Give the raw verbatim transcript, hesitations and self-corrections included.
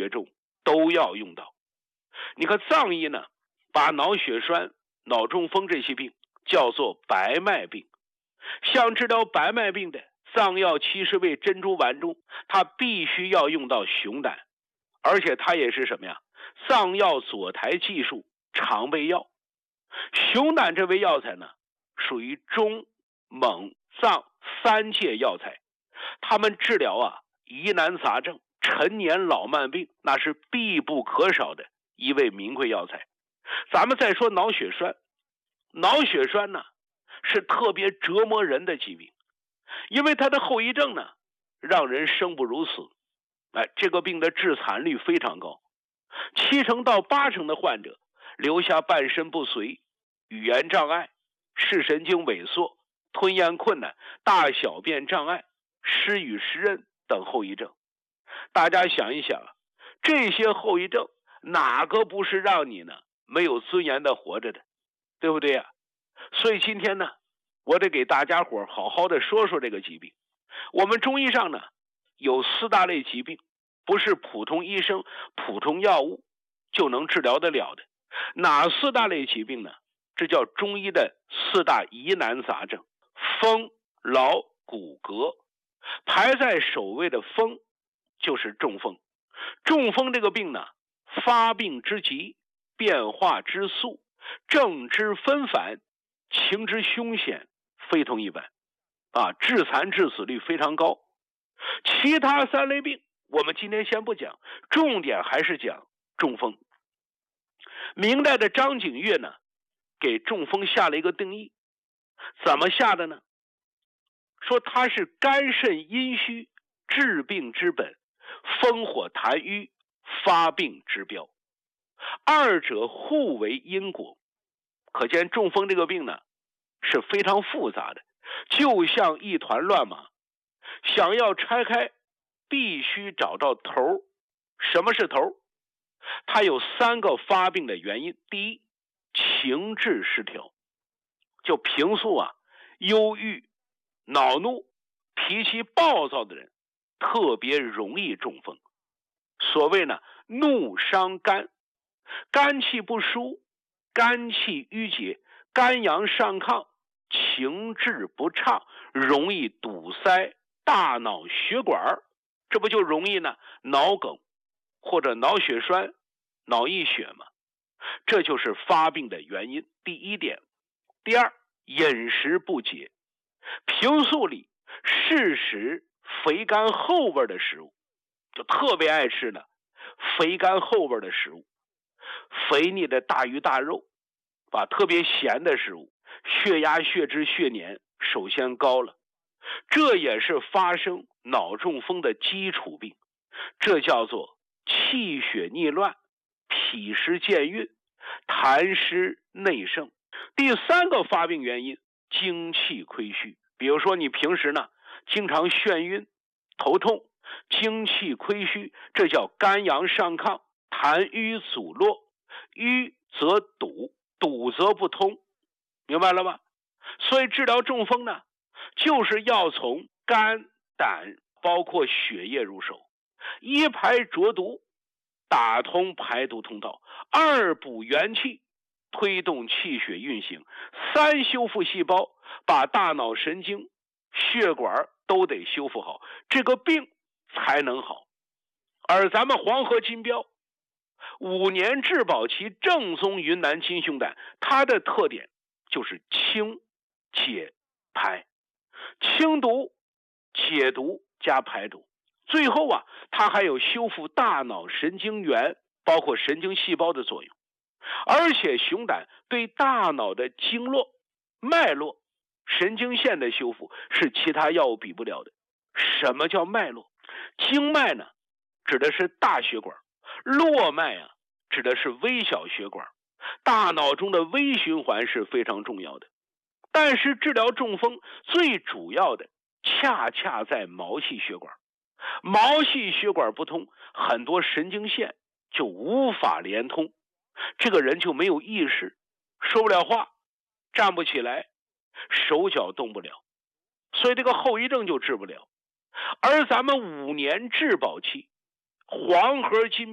血中都要用到。你看藏医呢，把脑血栓、脑中风这些病叫做白脉病。像治疗白脉病的藏药七十味珍珠丸中，它必须要用到熊胆，而且它也是什么呀？藏药左台技术常备药。熊胆这味药材呢，属于中蒙藏三界药材，它们治疗啊疑难杂症、陈年老慢病，那是必不可少的一味名贵药材。咱们再说脑血栓，脑血栓呢是特别折磨人的疾病，因为它的后遗症呢让人生不如死。哎，这个病的致残率非常高，七成到八成的患者留下半身不遂、语言障碍、视神经萎缩、吞咽困难、大小便障碍、失语失认等后遗症。大家想一想啊，这些后遗症哪个不是让你呢没有尊严的活着的，对不对呀？所以今天呢，我得给大家伙好好的说说这个疾病。我们中医上呢有四大类疾病，不是普通医生、普通药物就能治疗得了的。哪四大类疾病呢？这叫中医的四大疑难杂症。风、劳、骨骼，排在首位的风就是中风。中风这个病呢，发病之急，变化之速，症之纷繁，情之凶险，非同一般啊，致残致死率非常高。其他三类病我们今天先不讲，重点还是讲中风。明代的张景岳呢，给中风下了一个定义，怎么下的呢？说它是肝肾阴虚治病之本，风火痰瘀发病之标，二者互为因果。可见中风这个病呢是非常复杂的，就像一团乱麻，想要拆开必须找到头。什么是头？它有三个发病的原因。第一，情志失调，就平素啊忧郁、恼怒、脾气暴躁的人特别容易中风。所谓呢怒伤肝，肝气不舒，肝气郁结，肝阳上亢，情志不畅，容易堵塞大脑血管，这不就容易呢脑梗或者脑血栓、脑溢血吗？这就是发病的原因，第一点。第二，饮食不节，平素里适食肥甘厚味的食物，就特别爱吃呢肥甘厚味的食物，肥腻的大鱼大肉啊，特别咸的食物，血压、血脂、血粘首先高了，这也是发生脑中风的基础病。这叫做气血逆乱、脾湿健运、痰湿内盛。第三个发病原因，精气亏虚。比如说你平时呢经常眩晕、头痛，精气亏虚，这叫肝阳上亢，痰瘀阻络，瘀则堵，堵则不通，明白了吗？所以治疗中风呢，就是要从肝、胆包括血液入手，一排浊毒，打通排毒通道，二补元气，推动气血运行，三修复细胞，把大脑神经、血管都得修复好，这个病才能好。而咱们黄河金标五年质保期正宗云南金熊胆，它的特点就是清、解、排，清毒、解毒加排毒。最后啊，它还有修复大脑神经元包括神经细胞的作用。而且熊胆对大脑的经络、脉络、神经线的修复是其他药物比不了的。什么叫脉络？经脉呢指的是大血管，络脉啊指的是微小血管，大脑中的微循环是非常重要的。但是治疗中风最主要的恰恰在毛细血管，毛细血管不通，很多神经线就无法连通，这个人就没有意识，说不了话，站不起来，手脚动不了，所以这个后遗症就治不了。而咱们五年质保期，黄河金